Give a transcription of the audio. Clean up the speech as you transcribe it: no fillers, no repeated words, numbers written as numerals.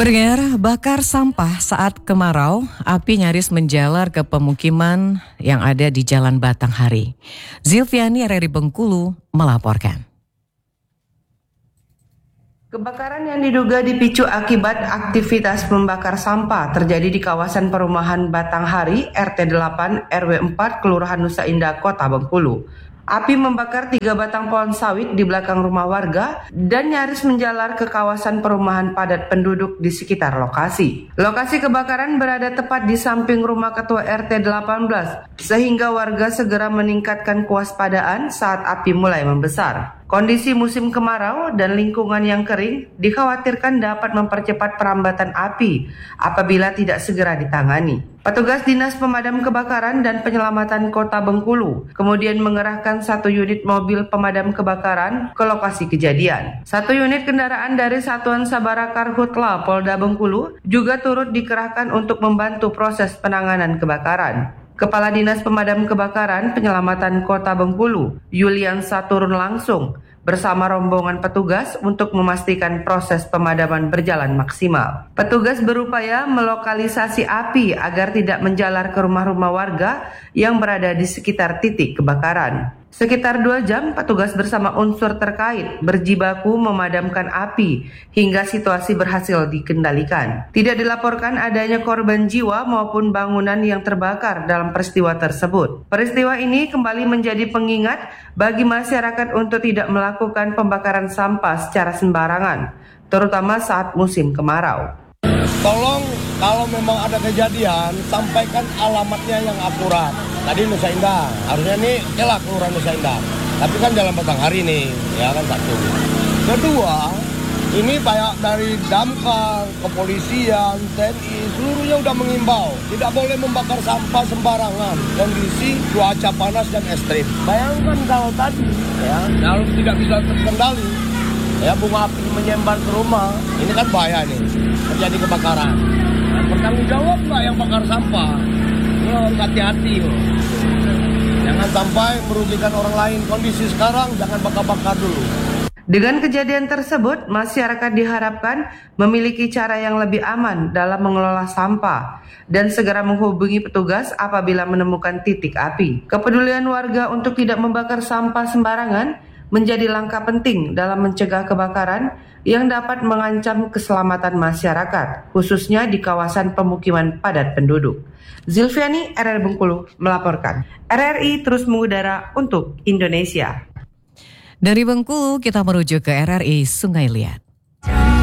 Pendengar, bakar sampah saat kemarau, api nyaris menjalar ke pemukiman yang ada di Jalan Batanghari. Zilviani RRI Bengkulu melaporkan. Kebakaran yang diduga dipicu akibat aktivitas membakar sampah terjadi di kawasan perumahan Batanghari, RT 8, RW 4, Kelurahan Nusa Indah, Kota Bengkulu. Api membakar 3 batang pohon sawit di belakang rumah warga dan nyaris menjalar ke kawasan perumahan padat penduduk di sekitar lokasi. Lokasi kebakaran berada tepat di samping rumah Ketua RT 18, sehingga warga segera meningkatkan kewaspadaan saat api mulai membesar. Kondisi musim kemarau dan lingkungan yang kering dikhawatirkan dapat mempercepat perambatan api apabila tidak segera ditangani. Petugas Dinas Pemadam Kebakaran dan Penyelamatan Kota Bengkulu kemudian mengerahkan 1 unit mobil pemadam kebakaran ke lokasi kejadian. 1 unit kendaraan dari Satuan Sabara Karhutla Polda Bengkulu juga turut dikerahkan untuk membantu proses penanganan kebakaran. Kepala Dinas Pemadam Kebakaran Penyelamatan Kota Bengkulu, Yuliansa, turun langsung bersama rombongan petugas untuk memastikan proses pemadaman berjalan maksimal. Petugas berupaya melokalisasi api agar tidak menjalar ke rumah-rumah warga yang berada di sekitar titik kebakaran. Sekitar 2 jam, petugas bersama unsur terkait berjibaku memadamkan api hingga situasi berhasil dikendalikan. Tidak dilaporkan adanya korban jiwa maupun bangunan yang terbakar dalam peristiwa tersebut. Peristiwa ini kembali menjadi pengingat bagi masyarakat untuk tidak melakukan pembakaran sampah secara sembarangan, terutama saat musim kemarau. Tolong kalau memang ada kejadian, sampaikan alamatnya yang akurat. Tadi Nusa Indah, harusnya ini kelak Kelurahan Nusa Indah. Tapi kan Jalan Batanghari nih, ya kan satu. Kedua, ini kayak dari damkar, kepolisian, TNI, seluruhnya udah mengimbau. Tidak boleh membakar sampah sembarangan. Kondisi cuaca panas dan ekstrim. Bayangkan kalau tadi, ya, kalau tidak bisa terkendali, ya bunga api menyambar ke rumah, ini kan bahaya nih, terjadi kebakaran. Nah, bertanggung jawab nggak yang bakar sampah? Harus hati-hati loh. Jangan sampai merugikan orang lain. Kondisi sekarang jangan bakar-bakar dulu. Dengan kejadian tersebut, masyarakat diharapkan memiliki cara yang lebih aman dalam mengelola sampah dan segera menghubungi petugas apabila menemukan titik api. Kepedulian warga untuk tidak membakar sampah sembarangan menjadi langkah penting dalam mencegah kebakaran yang dapat mengancam keselamatan masyarakat, khususnya di kawasan pemukiman padat penduduk. Zilviani, RRI Bengkulu melaporkan. RRI terus mengudara untuk Indonesia. Dari Bengkulu kita merujuk ke RRI Sungai Liat.